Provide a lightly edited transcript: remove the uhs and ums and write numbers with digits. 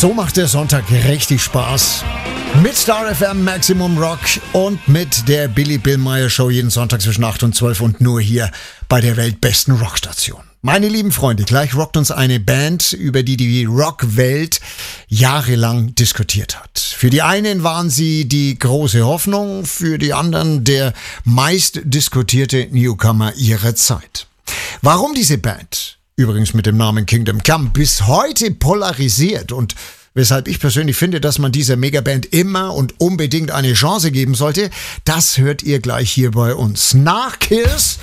So macht der Sonntag richtig Spaß. Mit Star FM Maximum Rock und mit der Billy Billmeyer Show jeden Sonntag zwischen 8 und 12 und nur hier bei der weltbesten Rockstation. Meine lieben Freunde, gleich rockt uns eine Band, über die Rockwelt jahrelang diskutiert hat. Für die einen waren sie die große Hoffnung, für die anderen der meist diskutierte Newcomer ihrer Zeit. Warum diese Band, übrigens mit dem Namen Kingdom Come, bis heute polarisiert und weshalb ich persönlich finde, dass man dieser Megaband immer und unbedingt eine Chance geben sollte, das hört ihr gleich hier bei uns. Nach Kiss